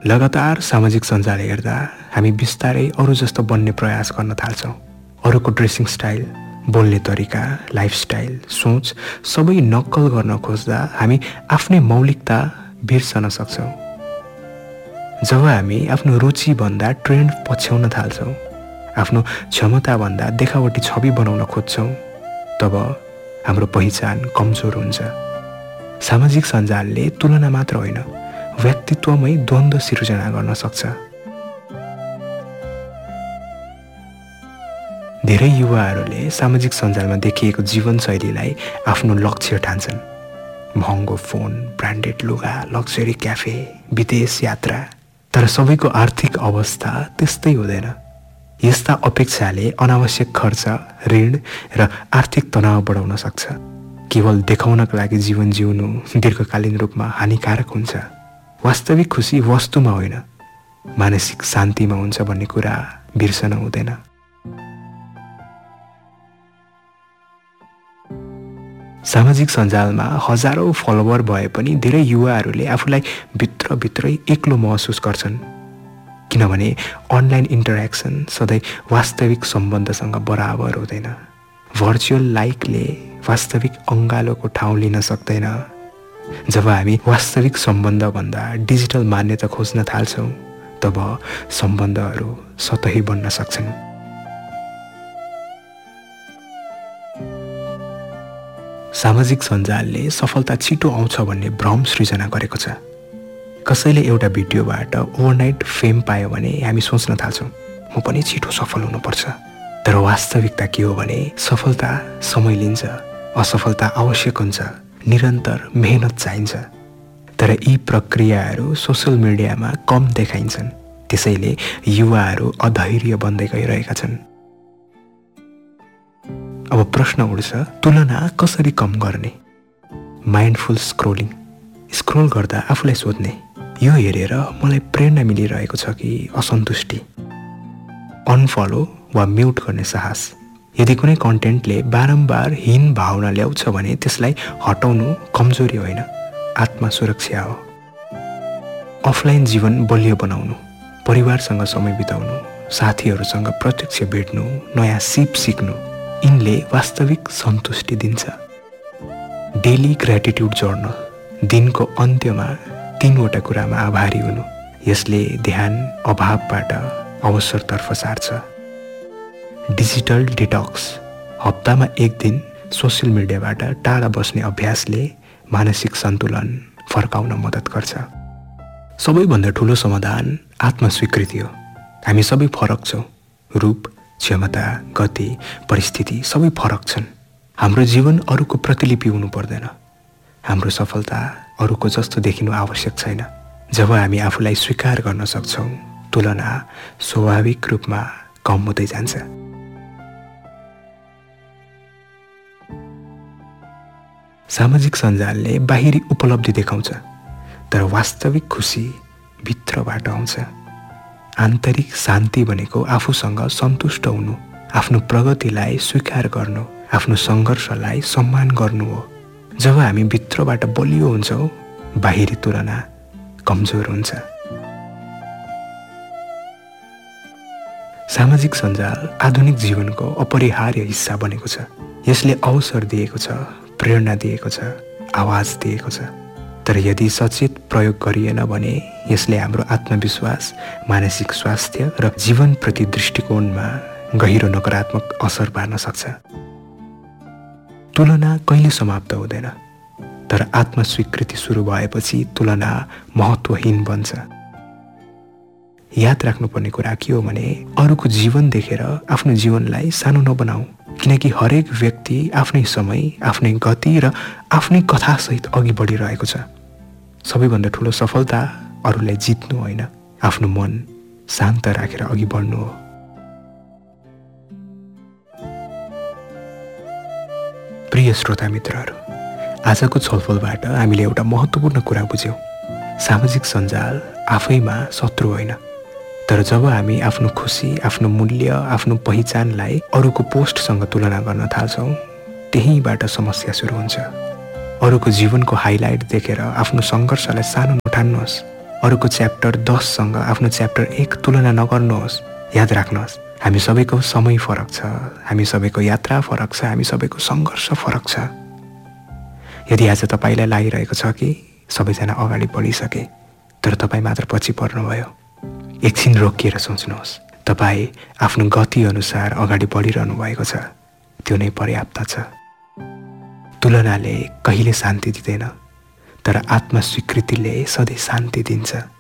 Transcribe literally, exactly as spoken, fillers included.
लगातार सामाजिक सञ्जाल हेर्दा हामी बिस्तारै अरू जस्तो बन्ने प्रयास गर्न थाल्छौँ। अरूको ड्रेसिङ स्टाइल, बोल्ने तरिका, लाइफस्टाइल, सोच सबै नक्कल गर्न खोज्दा हामी आफ्नै मौलिकता बिर्सन सक्छौँ। जब हामी आफ्नो रुचिभन्दा ट्रेन्ड पछ्याउन थाल्छौँ, आफ्नो क्षमताभन्दा देखावटी छवि बनाउन खोज्छौँ, तब हाम्रो पहिचान कमजोर हुन्छ। सामाजिक सञ्जालले तुलना मात्र होइन, व्यक्तित्वमै द्वन्द्व सिर्जना गर्न सक्छ। धेरै युवाहरूले सामाजिक सञ्जालमा देखिएको जीवनशैलीलाई आफ्नो लक्ष्य ठान्छन्। महँगो फोन, ब्रान्डेड लुगा, लग्जरी क्याफे, विदेश यात्रा। तर सबैको आर्थिक अवस्था त्यस्तै हुँदैन। यस्ता अपेक्षाले अनावश्यक खर्च, ऋण र आर्थिक तनाव बढाउन सक्छ। केवल देखाउनका लागि जीवन जिउनु दीर्घकालीन रूपमा हानिकारक हुन्छ। वास्तविक खुसी वस्तुमा होइन, मानसिक शान्तिमा हुन्छ भन्ने कुरा बिर्सन हुँदैन। सामाजिक सञ्जालमा हजारौं फलोवर भए पनि धेरै युवाहरूले आफूलाई भित्रभित्रै एक्लो महसुस गर्छन्, किनभने अनलाइन इन्टरेक्सन सधैँ वास्तविक सम्बन्धसँग बराबर हुँदैन। भर्चुअल लाइकले वास्तविक अङ्गालोको ठाउँ लिन सक्दैन। जब हामी वास्तविक सम्बन्धभन्दा डिजिटल मान्यता खोज्न थाल्छौँ, तब सम्बन्धहरू सतही बन्न सक्छन्। सामाजिक सञ्जालले सफलता छिटो आउँछ भन्ने भ्रम सृजना गरेको छ। कसैले एउटा भिडियोबाट ओभरनाइट फेम पायो भने हामी सोच्न थाल्छौँ, म पनि छिटो सफल हुनुपर्छ। तर वास्तविकता के हो भने सफलता समय लिन्छ, असफलता आवश्यक हुन्छ, निरन्तर मेहनत चाहिन्छ। तर यी प्रक्रियाहरू सोसल मिडियामा कम देखाइन्छन्, त्यसैले युवाहरू अधैर्य बन्दै गइरहेका छन्। अब प्रश्न उठ्छ, तुलना कसरी कम गर्ने? Mindful scrolling. स्क्रोल गर्दा आफूलाई सोध्ने, यो हेरेर मलाई प्रेरणा मिलिरहेको छ कि असन्तुष्टि? अनफलो वा म्युट गर्ने साहस। यदि कुनै कन्टेन्टले बारम्बार हीन भावना ल्याउँछ भने त्यसलाई हटाउनु कमजोरी होइन, आत्मसुरक्षा हो। अफलाइन जीवन बलियो बनाउनु, परिवारसँग समय बिताउनु, साथीहरूसँग प्रत्यक्ष भेट्नु, नयाँ सिप सिक्नु, यिनले वास्तविक सन्तुष्टि दिन्छ। Daily ग्र्याटिट्युड journal. दिनको अन्त्यमा तीनवटा कुरामा आभारी हुनु। यसले ध्यान अभावबाट अवसरतर्फ सार्छ। Digital detox. हप्तामा एक दिन सोसियल मिडियाबाट टाढा बस्ने अभ्यासले मानसिक सन्तुलन फर्काउन मद्दत गर्छ। सबैभन्दा ठुलो समाधान आत्मस्वीकृति हो। हामी सबै फरक छौँ। रूप, क्षमता, गति, परिस्थिति सबै फरक छन्। हाम्रो जीवन अरूको प्रतिलिपि हुनु पर्दैन। हाम्रो सफलता अरूको जस्तो देखिनु आवश्यक छैन। जब हामी आफूलाई स्वीकार गर्न सक्छौँ, तुलना स्वाभाविक रूपमा कम हुँदै जान्छ। सामाजिक सञ्जालले बाहिरी उपलब्धि देखाउँछ, तर वास्तविक खुसी भित्रबाट आउँछ। आन्तरिक शान्ति भनेको आफूसँग सन्तुष्ट हुनु, आफ्नो प्रगतिलाई स्वीकार गर्नु, आफ्नो सङ्घर्षलाई सम्मान गर्नु हो। जब हामी भित्रबाट बलियो हुन्छौँ, बाहिरी तुलना कमजोर हुन्छ। सामाजिक सञ्जाल आधुनिक जीवनको अपरिहार्य हिस्सा बनेको छ। यसले अवसर दिएको छ, प्रेरणा दिएको छ, आवाज दिएको छ। तर यदि सचेत प्रयोग गरिएन भने यसले हाम्रो आत्मविश्वास, मानसिक स्वास्थ्य र जीवनप्रति दृष्टिकोणमा गहिरो नकारात्मक असर पार्न सक्छ। तुलना कहिले समाप्त हुँदैन, तर आत्मस्वीकृति सुरु भएपछि तुलना महत्त्वहीन बन्छ। याद राख्नुपर्ने कुरा के हो भने अरूको जीवन देखेर आफ्नो जीवनलाई सानो नबनाऊ, किनकि हरेक व्यक्ति आफ्नै समय, आफ्नै गति र आफ्नै कथासहित अघि बढिरहेको छ। सबैभन्दा ठुलो सफलता अरूलाई जित्नु होइन, आफ्नो मन शान्त राखेर अघि बढ्नु हो। प्रिय श्रोता मित्रहरू, आजको छलफलबाट हामीले एउटा महत्त्वपूर्ण कुरा बुझ्यौँ। सामाजिक सञ्जाल आफैमा शत्रु होइन, तर जब हामी आफ्नो खुसी, आफ्नो मूल्य, आफ्नो पहिचानलाई अरूको पोस्टसँग तुलना गर्न थाल्छौँ, त्यहीँबाट समस्या सुरु हुन्छ। अरूको जीवनको हाइलाइट देखेर आफ्नो सङ्घर्षलाई सानो नठान्नुहोस्। अरूको च्याप्टर दससँग आफ्नो च्याप्टर एक तुलना नगर्नुहोस्। याद राख्नुहोस्, हामी सबैको समय फरक छ, हामी सबैको यात्रा फरक छ, हामी सबैको सङ्घर्ष फरक छ। यदि आज तपाईँलाई लागिरहेको छ कि सबैजना अगाडि बढिसके तर तपाईँ मात्र पछि पर्नुभयो, एकछिन रोकिएर सोच्नुहोस्। तपाईँ आफ्नो गति अनुसार अगाडि बढिरहनु भएको छ, त्यो नै पर्याप्त छ। तुलनाले कहिले शान्ति दिँदैन, तर आत्मस्वीकृतिले सधैँ शान्ति दिन्छ।